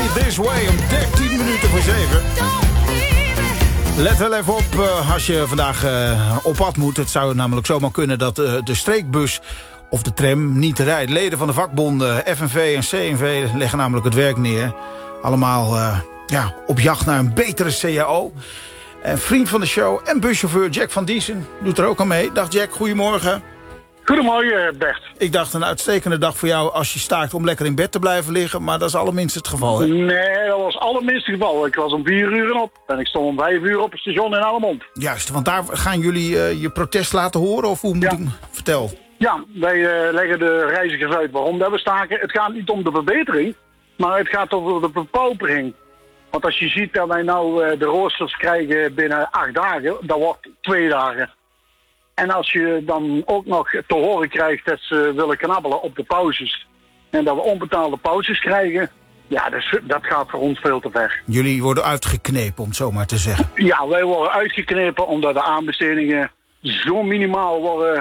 This Way om 13 minuten voor 7. Let wel even op als je vandaag op pad moet. Het zou namelijk zomaar kunnen dat de streekbus of de tram niet rijdt. Leden van de vakbonden FNV en CNV leggen namelijk het werk neer. Allemaal op jacht naar een betere CAO. En vriend van de show en buschauffeur Jack van Diesen doet er ook aan mee. Dag Jack, goedemorgen. Goedemorgen, Bert. Ik dacht een uitstekende dag voor jou als je staakt om lekker in bed te blijven liggen. Maar dat is allerminst het geval, hè? Nee, dat was allerminst het geval. Ik was om 4 uur op en ik stond om 5 uur op het station in Allemond. Juist, want daar gaan jullie je protest laten horen? Of hoe moet ik vertel? Ja, wij leggen de reizigers uit waarom dat we staken. Het gaat niet om de verbetering, maar het gaat over de verpaupering. Want als je ziet dat wij nou de roosters krijgen binnen 8 dagen, dat wordt 2 dagen. En als je dan ook nog te horen krijgt dat ze willen knabbelen op de pauzes en dat we onbetaalde pauzes krijgen, ja, dat gaat voor ons veel te ver. Jullie worden uitgeknepen, om het zo maar te zeggen. Ja, wij worden uitgeknepen omdat de aanbestedingen zo minimaal worden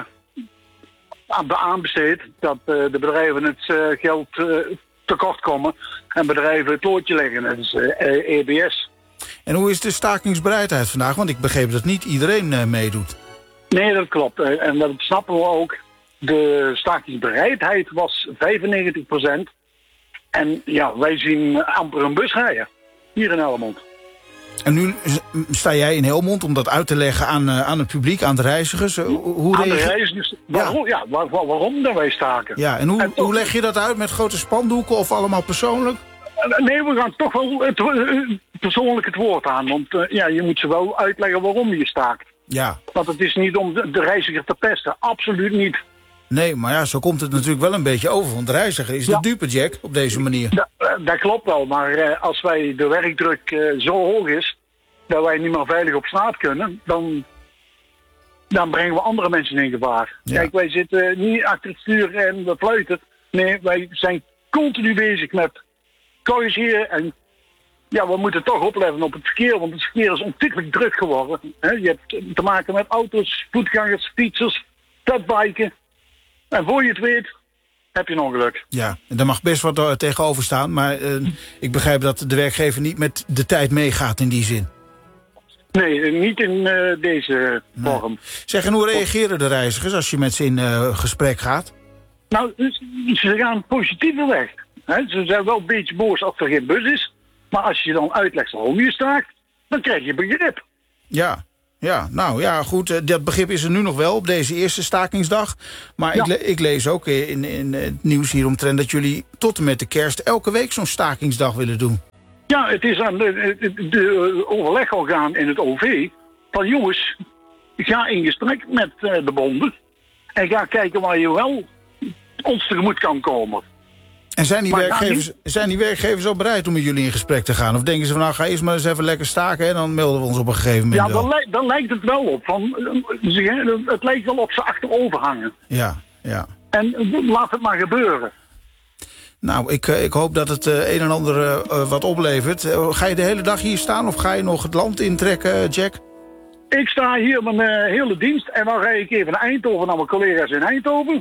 aanbesteed dat de bedrijven het geld tekort komen en bedrijven het loodje leggen. Dat is EBS. En hoe is de stakingsbereidheid vandaag? Want ik begreep dat niet iedereen meedoet. Nee, dat klopt. En dat snappen we ook. De stakingsbereidheid was 95%. En ja, wij zien amper een bus rijden. Hier in Helmond. En nu sta jij in Helmond om dat uit te leggen aan het publiek, aan de reizigers. Hoe aan de reizigers? Waarom dan wij staken? Ja, en hoe leg je dat uit? Met grote spandoeken of allemaal persoonlijk? Nee, we gaan toch wel persoonlijk het woord aan. Want je moet ze wel uitleggen waarom je staakt. Ja. Want het is niet om de reiziger te pesten. Absoluut niet. Nee, maar ja, zo komt het natuurlijk wel een beetje over. Want de reiziger is de dupe, Jack, op deze manier. Dat klopt wel. Maar als wij de werkdruk zo hoog is dat wij niet meer veilig op straat kunnen, dan brengen we andere mensen in gevaar. Ja. Kijk, wij zitten niet achter het stuur en we fluiten. Nee, wij zijn continu bezig met corrigeren en ja, we moeten toch opletten op het verkeer, want het verkeer is ontzettend druk geworden. Je hebt te maken met auto's, voetgangers, fietsers, petbiken. En voor je het weet, heb je een ongeluk. Ja, en daar mag best wat tegenover staan, maar ik begrijp dat de werkgever niet met de tijd meegaat in die zin. Nee, niet in deze vorm. Zeg, en hoe reageren de reizigers als je met ze in gesprek gaat? Nou, ze gaan positiever weg. Ze zijn wel een beetje boos als er geen bus is. Maar als je dan uitlegt waarom je staakt, dan krijg je begrip. Ja, nou ja, goed. Dat begrip is er nu nog wel op deze eerste stakingsdag. Maar ik lees ook in het nieuws hieromtrent dat jullie tot en met de kerst elke week zo'n stakingsdag willen doen. Ja, het is aan de overlegorgaan in het OV van jongens, ga in gesprek met de bonden en ga kijken waar je wel ons tegemoet kan komen. En zijn die werkgevers al bereid om met jullie in gesprek te gaan? Of denken ze van, nou, ga eerst maar eens even lekker staken en dan melden we ons op een gegeven moment wel? Ja, dan lijkt het wel op. Het lijkt wel op ze achterover hangen. Ja. En laat het maar gebeuren. Nou, ik hoop dat het een en ander wat oplevert. Ga je de hele dag hier staan of ga je nog het land intrekken, Jack? Ik sta hier met mijn hele dienst en dan rijd ik even naar Eindhoven, naar mijn collega's in Eindhoven.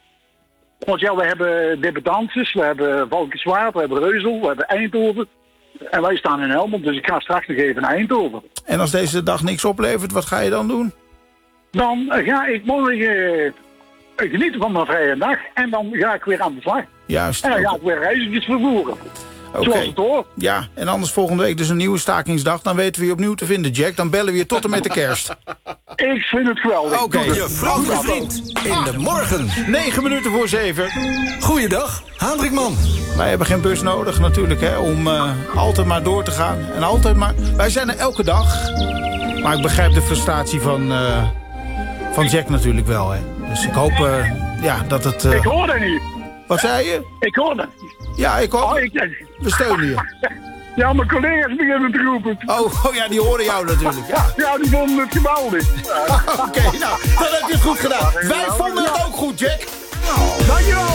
Want ja, we hebben debutantes, we hebben Valkenswaard, we hebben Reuzel, we hebben Eindhoven. En wij staan in Helmond, dus ik ga straks nog even naar Eindhoven. En als deze dag niks oplevert, wat ga je dan doen? Dan ga ik morgen genieten van mijn vrije dag en dan ga ik weer aan de slag. Juist. En dan ga ik weer reizigers vervoeren. Oké. Ja, en anders volgende week dus een nieuwe stakingsdag. Dan weten we je opnieuw te vinden, Jack. Dan bellen we je tot en met de kerst. Ik vind het geweldig. Oké. Je vrolijke vriend in de morgen. 9 minuten voor 7. Goeiedag, Hendrikman. Wij hebben geen bus nodig natuurlijk, hè, om altijd maar door te gaan. En altijd maar... Wij zijn er elke dag. Maar ik begrijp de frustratie van Jack natuurlijk wel, hè. Dus ik hoop dat het... Ik hoor dat niet. Wat zei je? Ik hoor dat. Ja, ik hoor. We steunen je. Ja, mijn collega's beginnen te roepen. Oh ja, die horen jou natuurlijk. Ja, die vonden het geweldig. Oké, nou, dan heb je het goed gedaan. Wij vonden het ook goed, Jack. Dankjewel.